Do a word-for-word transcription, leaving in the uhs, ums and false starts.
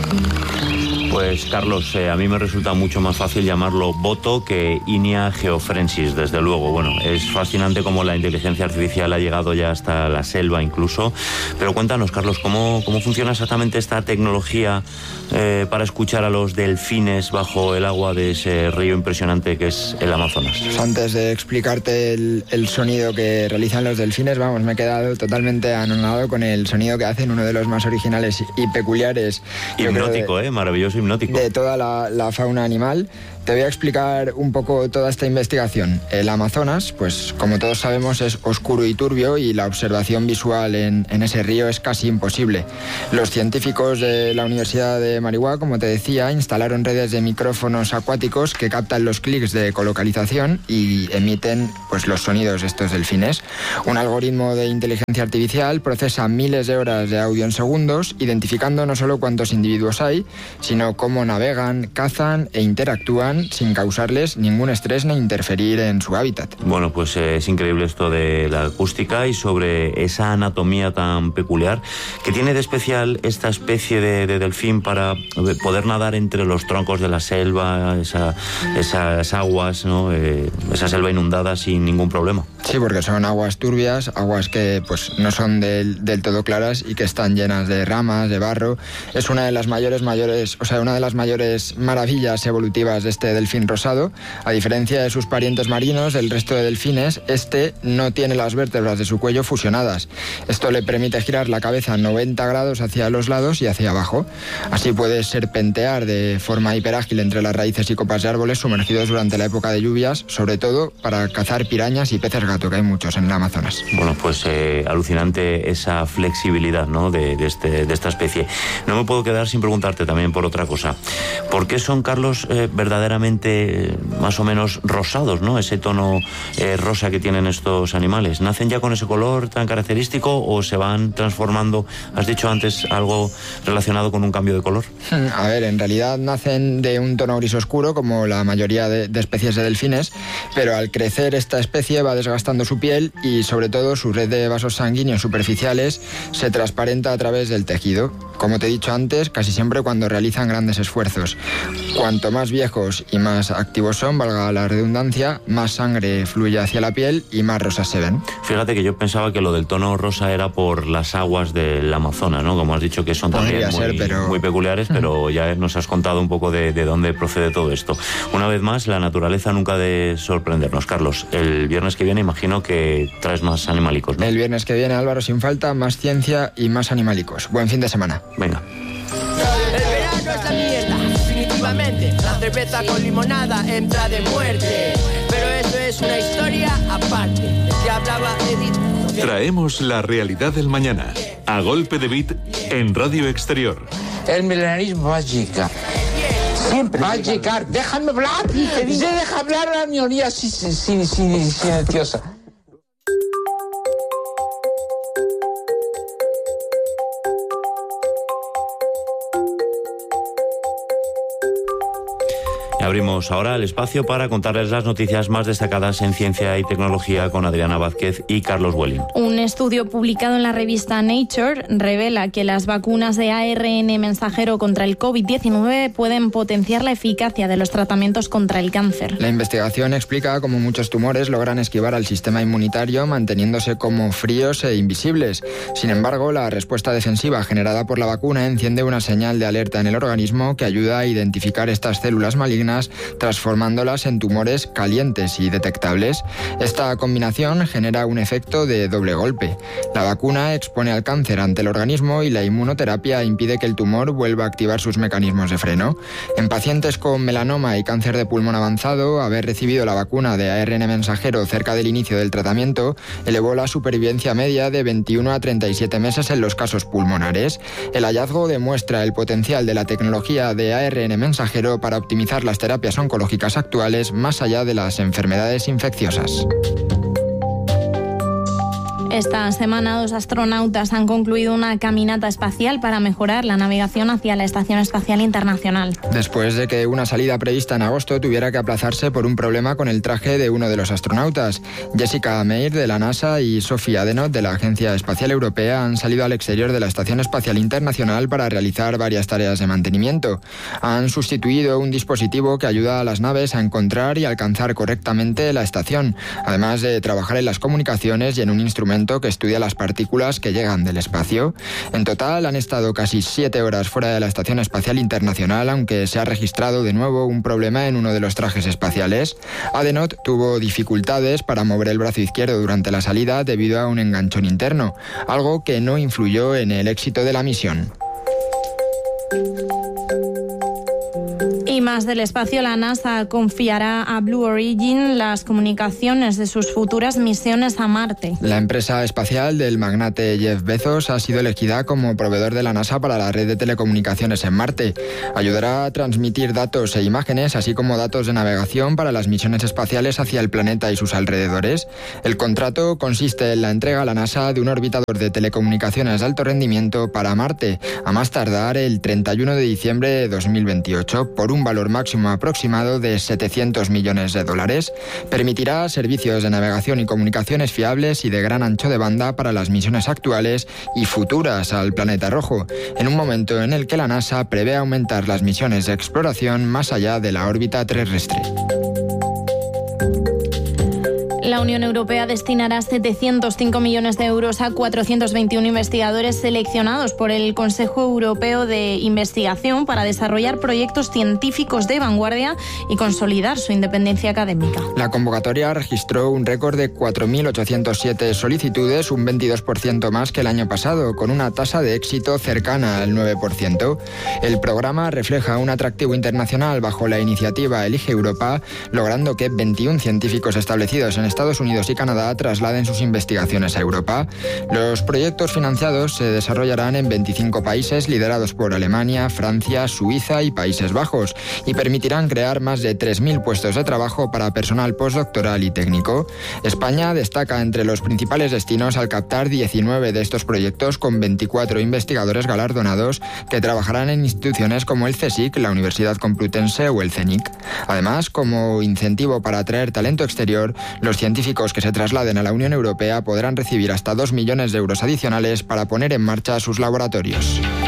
Pues Carlos, eh, a mí me resulta mucho más fácil llamarlo boto que Inia geofrensis, desde luego. Bueno, es fascinante cómo la inteligencia artificial ha llegado ya hasta la selva incluso. Pero cuéntanos, Carlos, ¿cómo, cómo funciona exactamente esta tecnología eh, para escuchar a los delfines bajo el agua de ese río impresionante que es el Amazonas? Pues antes de explicarte el, el sonido que realizan los delfines, vamos, me he quedado totalmente anonadado con el sonido que hacen, uno de los más originales y peculiares. Hipnótico, de, ¿eh? Maravilloso hipnótico. De toda la, la fauna animal. Te voy a explicar un poco toda esta investigación. El Amazonas, pues como todos sabemos, es oscuro y turbio y la observación visual en, en ese río es casi imposible. Los científicos de la Universidad de Marihuana, como te decía, instalaron redes de micrófonos acuáticos que captan los clics de ecolocalización y emiten pues, los sonidos de estos delfines. Un algoritmo de inteligencia artificial procesa miles de horas de audio en segundos, identificando no solo cuántos individuos hay, sino cómo navegan, cazan e interactúan sin causarles ningún estrés ni interferir en su hábitat. Bueno, pues eh, es increíble esto de la acústica y sobre esa anatomía tan peculiar. ¿Qué tiene de especial esta especie de, de delfín para poder nadar entre los troncos de la selva, esa, esas aguas, ¿no? eh, esa selva inundada sin ningún problema? Sí, porque son aguas turbias, aguas que pues no son del, del todo claras y que están llenas de ramas, de barro. Es una de las mayores, mayores, o sea, una de las mayores maravillas evolutivas de este delfín rosado. A diferencia de sus parientes marinos, el resto de delfines, este no tiene las vértebras de su cuello fusionadas. Esto le permite girar la cabeza noventa grados hacia los lados y hacia abajo. Así puede serpentear de forma hiperágil entre las raíces y copas de árboles sumergidos durante la época de lluvias, sobre todo para cazar pirañas y peces gato, que hay muchos en el Amazonas. Bueno, pues eh, alucinante esa flexibilidad, ¿no? de, de, este, de esta especie. No me puedo quedar sin preguntarte también por otra cosa. ¿Por qué son, Carlos, eh, verdaderamente eh, más o menos rosados, ¿no? Ese tono eh, rosa que tienen estos animales. ¿Nacen ya con ese color tan característico o se van transformando? Has dicho antes algo relacionado con un cambio de color. A ver, en realidad nacen de un tono gris oscuro, como la mayoría de, de especies de delfines, pero al crecer esta especie va desgastando su piel y sobre todo su red de vasos sanguíneos superficiales se transparenta a través del tejido. Como te he dicho antes, casi siempre cuando realizan grandes esfuerzos. Cuanto más viejos y más activos son, valga la redundancia, más sangre fluye hacia la piel y más rosas se ven. Fíjate que yo pensaba que lo del tono rosa era por las aguas del Amazonas, ¿no? Como has dicho, que son Podría también muy, ser, pero... muy peculiares, pero ya nos has contado un poco de, de dónde procede todo esto. Una vez más, la naturaleza nunca de sorprendernos. Carlos, el viernes que viene imagino que traes más animalicos, ¿no? El viernes que viene, Álvaro, sin falta, más ciencia y más animalicos. Buen fin de semana. Venga. El verano es la mierda, definitivamente. La cerveza con limonada entra de muerte. Pero eso es una historia aparte. Ya hablaba Edith. Traemos la realidad del mañana. A golpe de beat en Radio Exterior. El milenarismo va a llegar. Siempre va a llegar. Déjame hablar. Se deja hablar a la minoría silenciosa. Abrimos ahora el espacio para contarles las noticias más destacadas en ciencia y tecnología con Adriana Vázquez y Carlos Welling. Un estudio publicado en la revista Nature revela que las vacunas de A R N mensajero contra el covid diecinueve pueden potenciar la eficacia de los tratamientos contra el cáncer. La investigación explica cómo muchos tumores logran esquivar al sistema inmunitario manteniéndose como fríos e invisibles. Sin embargo, la respuesta defensiva generada por la vacuna enciende una señal de alerta en el organismo que ayuda a identificar estas células malignas, transformándolas en tumores calientes y detectables. Esta combinación genera un efecto de doble golpe. La vacuna expone al cáncer ante el organismo y la inmunoterapia impide que el tumor vuelva a activar sus mecanismos de freno. En pacientes con melanoma y cáncer de pulmón avanzado, haber recibido la vacuna de A R N mensajero cerca del inicio del tratamiento elevó la supervivencia media de veintiuno a treinta y siete meses en los casos pulmonares. El hallazgo demuestra el potencial de la tecnología de A R N mensajero para optimizar las terapias oncológicas actuales más allá de las enfermedades infecciosas. Esta semana dos astronautas han concluido una caminata espacial para mejorar la navegación hacia la Estación Espacial Internacional. Después de que una salida prevista en agosto tuviera que aplazarse por un problema con el traje de uno de los astronautas, Jessica Meir de la NASA y Sophie Adenauer de la Agencia Espacial Europea han salido al exterior de la Estación Espacial Internacional para realizar varias tareas de mantenimiento. Han sustituido un dispositivo que ayuda a las naves a encontrar y alcanzar correctamente la estación, además de trabajar en las comunicaciones y en un instrumento que estudia las partículas que llegan del espacio. En total han estado casi siete horas fuera de la Estación Espacial Internacional, aunque se ha registrado de nuevo un problema en uno de los trajes espaciales. Adenauer tuvo dificultades para mover el brazo izquierdo durante la salida debido a un enganchón interno, algo que no influyó en el éxito de la misión. Y más del espacio, la NASA confiará a Blue Origin las comunicaciones de sus futuras misiones a Marte. La empresa espacial del magnate Jeff Bezos ha sido elegida como proveedor de la NASA para la red de telecomunicaciones en Marte. Ayudará a transmitir datos e imágenes, así como datos de navegación para las misiones espaciales hacia el planeta y sus alrededores. El contrato consiste en la entrega a la NASA de un orbitador de telecomunicaciones de alto rendimiento para Marte, a más tardar el treinta y uno de diciembre de dos mil veintiocho, por un valor máximo aproximado de setecientos millones de dólares. Permitirá servicios de navegación y comunicaciones fiables y de gran ancho de banda para las misiones actuales y futuras al planeta rojo, en un momento en el que la NASA prevé aumentar las misiones de exploración más allá de la órbita terrestre. La Unión Europea destinará setecientos cinco millones de euros a cuatrocientos veintiuno investigadores seleccionados por el Consejo Europeo de Investigación para desarrollar proyectos científicos de vanguardia y consolidar su independencia académica. La convocatoria registró un récord de cuatro mil ochocientos siete solicitudes, un veintidós por ciento más que el año pasado, con una tasa de éxito cercana al nueve por ciento. El programa refleja un atractivo internacional bajo la iniciativa Elige Europa, logrando que veintiún científicos establecidos en Estados Unidos y Canadá trasladen sus investigaciones a Europa. Los proyectos financiados se desarrollarán en veinticinco países liderados por Alemania, Francia, Suiza y Países Bajos y permitirán crear más de tres mil puestos de trabajo para personal postdoctoral y técnico. España destaca entre los principales destinos al captar diecinueve de estos proyectos con veinticuatro investigadores galardonados que trabajarán en instituciones como el CSIC, la Universidad Complutense o el CENIC. Además, como incentivo para atraer talento exterior, los científicos que se trasladen a la Unión Europea podrán recibir hasta dos millones de euros adicionales para poner en marcha sus laboratorios.